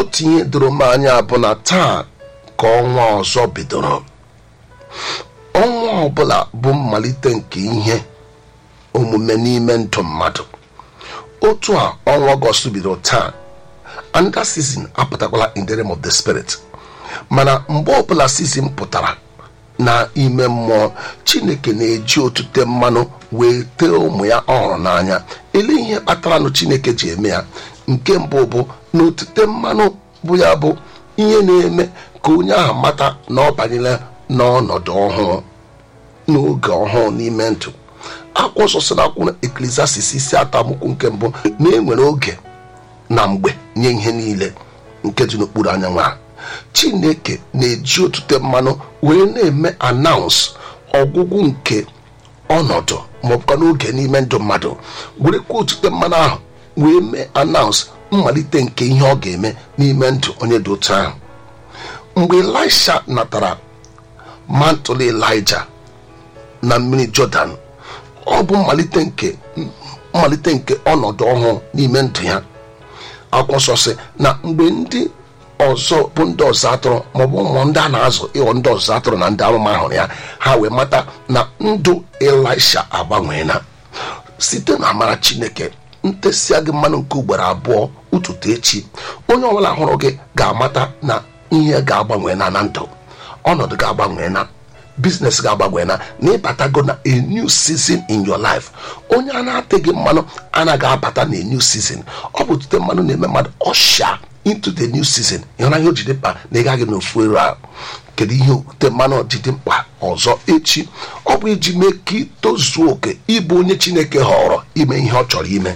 otu ihe doro m anya bụ na taa ka ọnwa ọzọ bidoro. Ọnwa ọbụla bụ mmalite nke ihe omume n'ime ndụ mmadụ. Otu a ọnwa Ọgọst bidoro taa, and that season apụtakwala in the realm of the spirit. Mana mgbe ọbụla season pụtara na ime mmụọ, Chineke na-eji otute mmanụ wee tee ụmụ ya ọhụrụ n'anya. Ele ihe kpatara na Chineke ji eme ya. Nke mbụ bụ na otute mmanụ bụ ya bụ ihe na-eme ka onye ahụ mata na ọ banyere n'ọnọdụ ọhụụ, n'oge ọhụụ n'ime ndụ. Akwụkwọ nsọ sị na akwụkwọ Eklesiastis 3:3 nke mbụ na enwere oge na mgbe nye ihe niile nke dị n'okpuru anyanwụ a. Chineke na-eji otute mmanụ wee na-eme announce ọgwụgwụ nke ọnọdụ maọbụkwa n'oge n'ime ndụ mmadụ, werekwa otute mmanụ ahụ wee mee announce mmalite nke ihe ọ ga-eme n'ime ndụ onye dị otu ahụ. Mgbe Elisha natara mantle Elijah na mmiri Jordan, ọ bụ mmalite nke ọnọdụ ọhụụ n'ime ndụ ya. Akwụkwọ nsọ sị na mgbe ndị ọzọ bụ ndị ọzọ atụrụ maọbụ ụmụ ndị a na-azụ ịghọ ndị ọzọ atụrụ na ndị arụma hụrụ ya, ha wee mata na ndụ Elisha agbanweela site na amara Chineke. Ntesịa gị mmanụ nke ugboro abụọ ụtụtụ echi, onye ọbụla hụrụ gị ga-amata na ihe ga-agbanweela na ndụ, ọnọdụ ga-agbanweela, business ga-agbanweela, na ịbatago na a new season in your life. Onye a na-ateghị mmanụ anaghị abata na a new season. Ọ bụ otute mmanụ na-eme mmadụ usher into the new season. Ịhụna ihe o ji dị mkpa na ị gaghị n'ofu eru ahụ. Kedu ihe otute mmanụ ji dị mkpa ọzọ echi? Ọ bụ iji mee ka ị tozuo oke ịbụ onye Chineke họrọ ime ihe ọ chọrọ ime.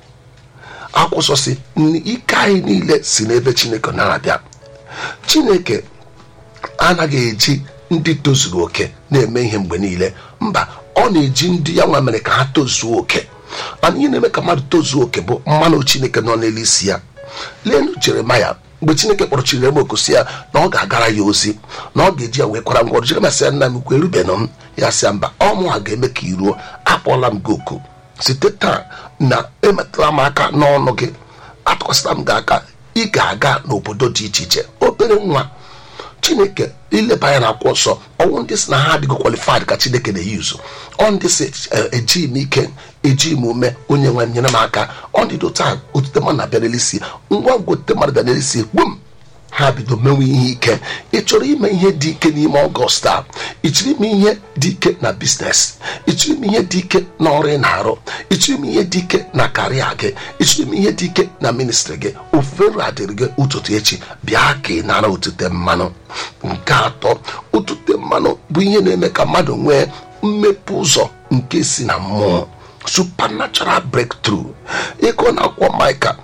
Akwụkwọ nsọ sị ike anyị niile si n'ebe Chineke na-abịa. Chineke anaghị eji ndị tozuru oke na-eme ihe mgbe niile. Mba, ọ na-eji ndị ya nwa mere ka ha tozuo oke. Mana ihe na-eme ka mmadụ tozuo oke bụ mmanụ Chineke nọ n'elu isi ya. Leenụ Jeremaya, mgbe Chineke kpọrọ Jeremaya si ya na ọ ga-agara ya ozi, na ọ ga-eji ya wee kwara ngwọrọ. Jeremaya sị ya, nna m ukwu erubeghị m. Ya sị ya, mba, ọmụ a ga-eme ka i ruo. Akpọọla m gị oku. Site taa na emetụla m aka n'ọnụ gị, atụkwasịla m gị aka, ị ga-aga n'obodo dị iche iche. Obere nwa Chineke ileba anya na akwụkwọ nsọ, ọnwụ ndị si na ha adịghị qualified ka Chineke na-eyuzu. Ọ ndị si eji m ike, eji m ume, onye nwe m nyere m aka. Ọ ndị taa otute mmadụ na-abịa n'elisi, ngwa ngwa otute mmadụ bịa n'elisi, gbum, ha bido mewe ihe ike. Ị chọrọ ime ihe dị ike n'ime Ọgọst a? Ị chọrọ ime ihe dị ike na biznes? Ị chọrọ ime ihe dị ike na ọrụ ị na-arụ? Ị chọrọ ime ihe dị ike na karịa gị? Ị chọrọ ime ihe dị ike na ministri gị? Ofere adịrị gị ụtụtụ echi, bịa ka ị nara otute mmanụ. Nke atọ, otute mmanụ bụ ihe na-eme ka mmadụ nwee mmepe ụzọ nke si na mmụọ, supernatural breakthrough. Ịgụ na akwụkwọ Maịka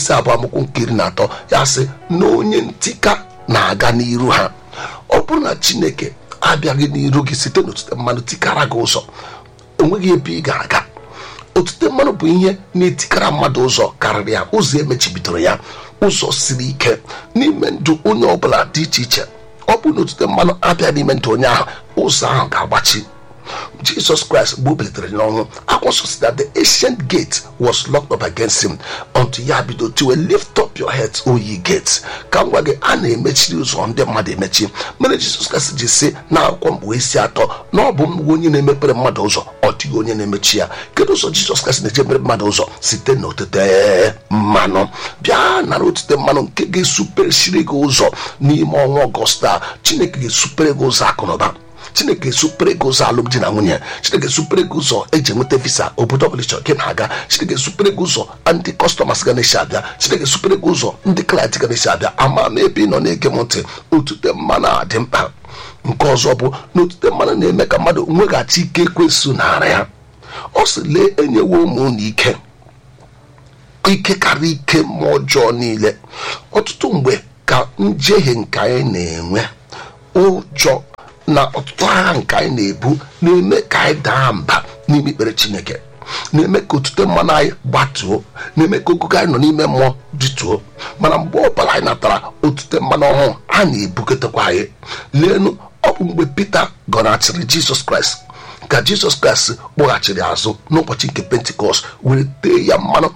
2:13 ya sị na onye ntika na-aga n'iru ha. Ọ bụrụ na Chineke abịaghị n'iru gị site n'otute mmanụ tikara gị ụzọ, enweghị ebe ị ga-aga. Otute mmanụ bụ ihe na-etikara mmadụ ụzọ karịrị ya, ụzọ emechibidoro ya, ụzọ siri ike n'ime ndụ onye ọbụla dị iche iche. Ọ bụ na otute mmanụ abịa n'ime ndụ onye ahụ, ụzọ ahụ ga-agbachi. Jesus Christ, mgbe o bilitere n'ọnwụ, akwụkwọ nsọ sị that the ancient gate was locked up against him until ya bido tiwe, lift up your heads, o ye gates. Ka ngwa gị, a na-emechiri ụzọ ndị mmadụ emechi. Mere Jesus Christ ji sị na akwụkwọ Mkpughe 3:3 na ọ bụ m onye na-emepere mmadụ ụzọ, ọ dịghị onye na-emechi ya. Kedu ụzọ Jesus Christ na-eji emere mmadụ ụzọ? Site n'otute mmanụ. Bịa nara otute mmanụ nke ga-esupere gị ụzọ n'ime ọnwa Ọgọst a. Chineke ga-esupere gị ụzọ akụnụba. Chineke esupere gị ụzọ alụmdi na nwunye. Chineke esupere gị ụzọ eji enweta visa obodo ọbụla chọrọ gị na-aga. Chineke esupere gị ụzọ ndị kọstọmas ga na-esi abịa. Chineke esupere gị ụzọ ndị klaịntị ga na-esi abịa. Ama m ebe ị nọ na-ege m ntị, otute mmanụ a dị mkpa. Nke ọzọ bụ na otute mmanụ na-eme ka mmadụ nweghachi ike ekwensu n'ara ya. Ọ sị, lee, enyewo ụmụ unu ike karịa ike mmụọ ọjọọ niile. Ọtụtụ mgbe ka njehie nke anyị na-enwe, ụjọ na ọtụtụ agha nke anyị na-ebu, na-eme ka anyị daa mba n'ime ikpere Chineke, na-eme ka otute mmanụ anyị gbatuo, na-eme ka ogugo anyị nọ n'ime mmụọ dịtuo. Mana mgbe ọbụla anyị natara otute mmanụ ọhụụ, a na-ebugotekwa anyị. Leenu, ọ bụ mgbe Pita gọnachiri Jizọs Kraịst ka Jizọs Kraịst kpọghachiri azụ n'ụbọchị nke Pentikọst, were tee ya mmanụ.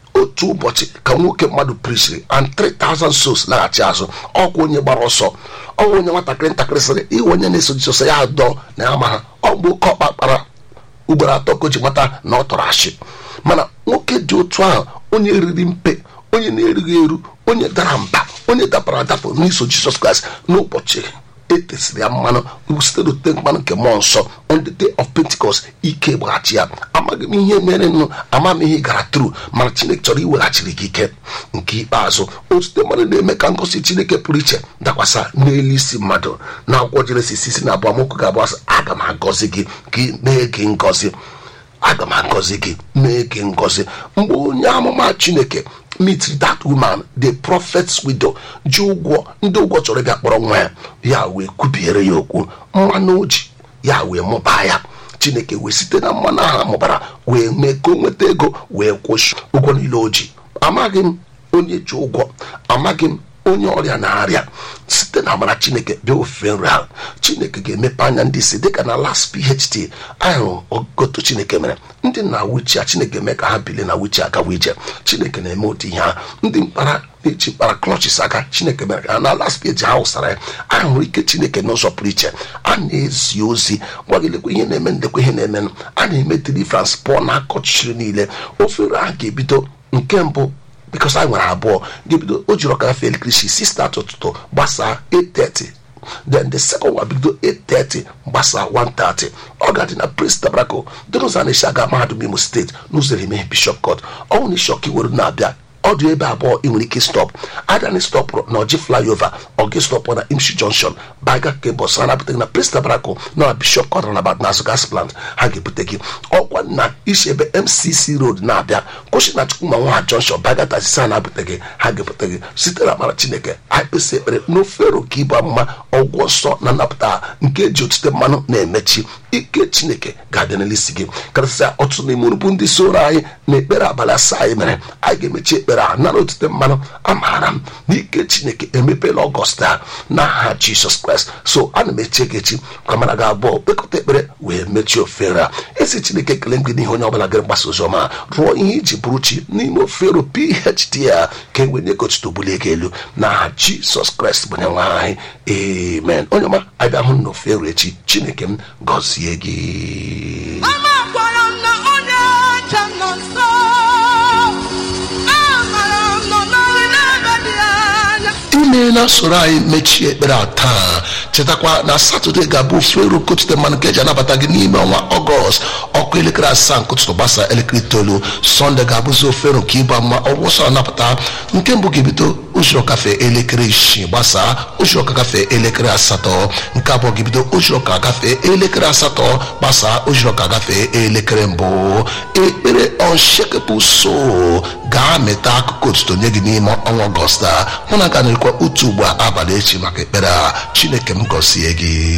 otu ụbọchị ka nwoke mmadụ prishiri and 3,000 souls laghachi azụ. Ọkwa onye gbara ọsọ, ọnwa onye nwatakịrị sịrị iwe onye na-eso Jizọs ya adọ na ya ma ha. Ọ bụ oke ọkpa kpara ugboro 3 ka o ji mata na ọ tọrọ ashị. Mana nwoke dị otu ahụ, onye riri mpe, onye na-erighị eru, onye dara mba, onye dapara adapụ n'iso Jizọs Kraịst, n'ụbọchị etesiri ya mmanụ site n'ote mmanụ nke mmụọ nsọ, on the day of Pentecost, ike gbaghachi ya. Amaghị m ihe mere nụ, ama m ihe gara tru, mana Chineke chọrọ iweghachiri gị ike. Nke ikpeazụ, otute mmanụ na-eme ka ngosi Chineke pụrụ iche dakwasa n'elu isi mmadụ. Na akwụkwọ Jenesis 6:2 ga-abụ asị, aga m agọzi gị ka mee gị ngọzi, aga m agọzi gị mee gị ngọzi. Mgbe onye amụma Chineke meet that woman, the prophet's widow, ji ụgwọ, ndị ụgwọ chọrọ ịbịa kpọrọ nwa ya, ya wee kwubiere ya okwu, mmanụ oji ya wee mụbaa ya. Chineke wee site na mmanụ ahụ mụbara wee mee ka o nweta ego wee kwụsị ụgwọ niile o ji. Amaghị m onye ji ụgwọ, amaghị m onye ọrịa na-arịa, site na amara Chineke bịa ofufe nri ahụ. Chineke ga-emepe anya ndị isi, dịka na last PhD ahụ ogoto Chineke mere ndị na wichi Chineke eme ka ha bilie na wichi agawa ije. Chineke na-eme otu ihe ha. Ndị mkpara na-eji mkpara klọchis aka, Chineke mere ka ha na last PhD ha wụsara ya. A hụrụ ike Chineke n'ụzọ pụrụ iche. A na-ezi ozi gwagilekwa ihe na-eme, ndekwa ihe na-emenụ. A na-eme deliverance pụọ na akọchiri niile. Ofere ahụ ga-ebido nke mbụ, because anyị nwere abụọ, ga-ebido o jiri ọka elekere 6 ụtụtụ gbasaa 8:30. Then the second one bido 8:30 gbasaa 1:30. Ọ ga-adị na Praise Tabernacle dị n'ụzọ na-esi aga mahadum Imo steeti n'ụzọ Emeghe Bishop Court. Ọnwụ na ishọka iwere na-abịa, ọ dị ebe abụọ ị nwere ike stop. Adani stọpụrụ na Ọjị flyover, ọ gị stọpụ na Imshi Junction, baga ka bọs ha na-abụta gị na Praise Tabernacle na Bishop Court na n'azụ gas plant. Ha ga-ebute gị ọkwa na isi ebe MCC Road na-abịa kwụsị na Chukwuma Nwaha Junction, baga tasisi ha na-abụta gị. Ha ga-ebute gị site na amara Chineke. Anyị kpesị ekpere n'ofero ka ịbụ amụma ọgwụ nsọ na nnapụta nke eji otute mmanụ na-emechi. Ike Chineke ga-adị n'isi gị. Karịsịa ọtụtụ n'ime unu bụ ndị soro anyị na ekpere abalị 7 anyị mere. Anyị ga-emechi ekpere a nara otute mmanụ. Amaara m na ike Chineke emepela Ọgọst a n'aha Jizọs Kraịst. So ana m eche gị echi ka mara gị abụọ kpekọta ekpere wee mechie ofere a. Ezi Chineke ekele m gị n'ihe onye ọbụla gịrị mgbasa ozi ọma rụọ ihe iji bụrụ chi n'ime ofere PhD a ka e wee nye gochito bulie gị elu n'aha Jizọs Kraịst bụ onye nwe anyị. Amen. Onye ọma anyị bịa hụ n'ofere echi. Chineke m gọzie gị. Imeela soro anyị mechie ekpere a taa. Chetakwa na Satọde ga-abụ ofere okotute mmanụ nke eji anabata gị n'ime ọnwa Ọgọst, ọkụ elekere 7 nke ụtụtụ gbasa elekere 9. Sọnde ga-abụzi ofere nke ịba mma ọgwụsọ anapụta. Nke mbụ ga-ebido ụzọ kafe elekere 6 gbasaa ụzọ kafe elekere 8. Nke abụọ ga-ebido ụzọ kafe elekere 8 gbasaa ụzọ kafe elekere 1. Ekpere Unshakable Soul ga-amịta akụkụ otuto nye gị n'ime ọnwa Ọgọst a. Mụ na ga na-ekwa otu ugbo abalị echi maka ekpere a. Chineke m gọzie gị.